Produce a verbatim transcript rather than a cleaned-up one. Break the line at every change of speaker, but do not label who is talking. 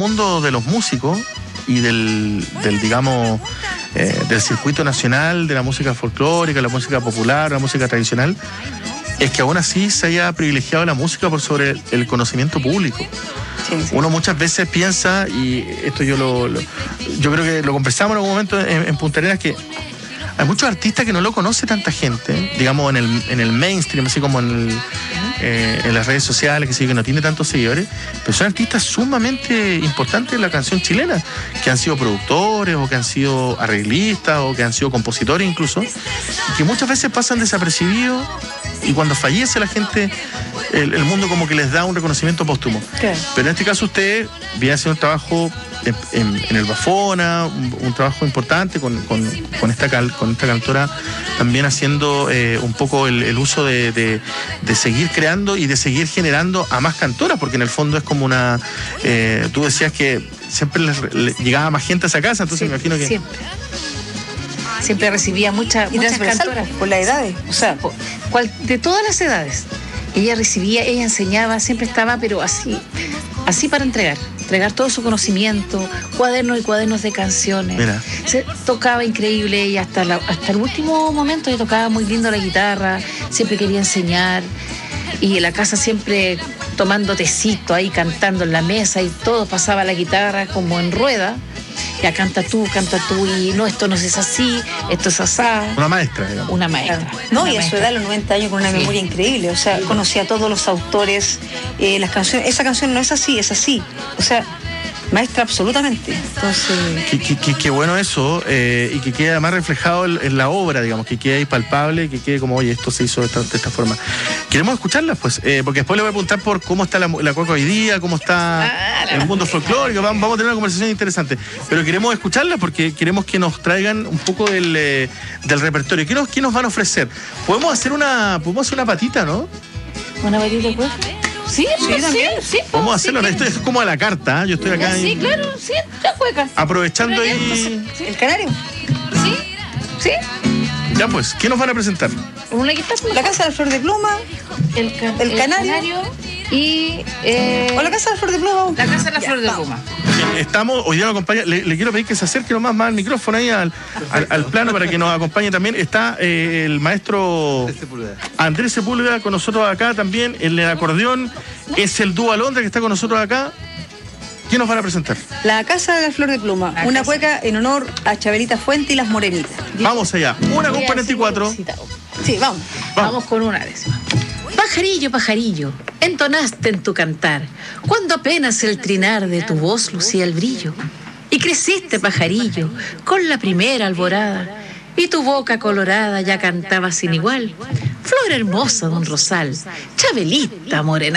mundos de los músicos y del, del digamos, eh, del circuito nacional de la música folclórica, la música popular, la música tradicional, es que aún así se haya privilegiado la música por sobre el conocimiento público. Sí, sí. Uno muchas veces piensa, y esto yo lo, lo yo creo que lo conversamos en algún momento en, en Punta Arenas, que hay muchos artistas que no lo conoce tanta gente, digamos en el, en el mainstream, así como en, el, eh, en las redes sociales, que sí, que no tiene tantos seguidores, pero son artistas sumamente importantes en la canción chilena, que han sido productores, o que han sido arreglistas, o que han sido compositores incluso, y que muchas veces pasan desapercibidos, y cuando fallece la gente, el, el mundo como que les da un reconocimiento póstumo. ¿Qué? Pero en este caso usted viene haciendo un trabajo en, en, en el Bafona, un, un trabajo importante con, con, con, esta, cal, con esta cantora, también haciendo eh, un poco el, el uso de, de, de seguir creando y de seguir generando a más cantoras, porque en el fondo es como una... Eh, tú decías que siempre les, les llegaba más gente a esa casa, entonces sí, me imagino que...
Siempre. Siempre recibía mucha, muchas cantoras.
Por las edades.
O sea, por, cual, de todas las edades. Ella recibía, ella enseñaba, siempre estaba, pero así, así para entregar. Entregar todo su conocimiento, cuadernos y cuadernos de canciones.
Mira.
Se tocaba increíble ella hasta, la, hasta el último momento. Ella tocaba muy lindo la guitarra, siempre quería enseñar. Y en la casa siempre tomando tecito ahí, cantando en la mesa, y todo pasaba la guitarra como en rueda. Ya canta tú, canta tú, y no, esto no es así, esto es asá.
Una maestra, digamos.
Una maestra.
No,
una
y a su edad, a los noventa años, con una sí. memoria increíble. O sea, conocía a todos los autores, eh, las canciones. Esa canción no es así, es así. O sea, maestra absolutamente. Entonces...
Qué, qué, qué, qué bueno eso, eh, y que quede además reflejado en, en la obra, digamos, que quede ahí palpable, que quede como, oye, esto se hizo de esta, de esta forma. Queremos escucharlas, pues, eh, porque después le voy a preguntar por cómo está la, la cueca hoy día, cómo está ah, el mundo folclórico, vamos, vamos a tener una conversación interesante, pero queremos escucharlas porque queremos que nos traigan un poco del, eh, del repertorio. ¿Qué nos, qué nos van a ofrecer? Podemos hacer una, podemos hacer una patita, ¿no?
¿Una patita de cueca? Sí, sí, sí, también. Sí,
vamos a hacerlo, sí, esto es como a la carta, ¿eh? Yo estoy acá.
Sí,
en,
claro, sí, la cueca.
Aprovechando ahí.
Sí.
¿El canario?
Sí, sí.
Ya pues, ¿qué nos van a presentar?
Una guitarra.
La Casa de la Flor de Pluma,
el, ca
el,
el
canario,
canario y... Eh,
o la Casa de la Flor de Pluma.
La Casa de la ya, Flor de
vamos.
Pluma.
Estamos, hoy día nos acompaña, le, le quiero pedir que se acerque nomás más al micrófono ahí, al, al, al plano, para que nos acompañe también. Está eh, el maestro Andrés Sepúlveda con nosotros acá también, en el acordeón. Es el dúo Alondra que está con nosotros acá. ¿Qué nos van a presentar?
La Casa de la Flor de Pluma, la una casa. Cueca en honor a Chabelita Fuente y las Morenitas.
Vamos allá, una con cuarenta y cuatro.
Sí, vamos.
vamos. Vamos con una décima. Pajarillo, pajarillo, entonaste en tu cantar, cuando apenas el trinar de tu voz lucía el brillo. Y creciste, pajarillo, con la primera alborada, y tu boca colorada ya cantaba sin igual. Flor hermosa de un rosal, Chabelita morena.